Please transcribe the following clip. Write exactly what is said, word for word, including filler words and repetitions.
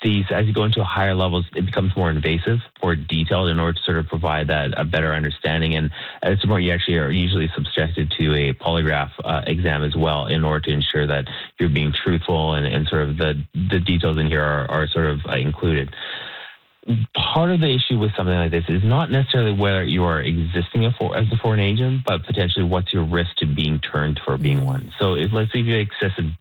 these, as you go into higher levels, it becomes more invasive, more detailed in order to sort of provide that a better understanding. And at some point, you actually are usually subjected to a polygraph uh, exam as well in order to ensure that you're being truthful and, and sort of the, the details in here are, are sort of uh, included. Part of the issue with something like this is not necessarily whether you are existing as a foreign agent, but potentially what's your risk to being turned for being one. So if, let's say you have excessive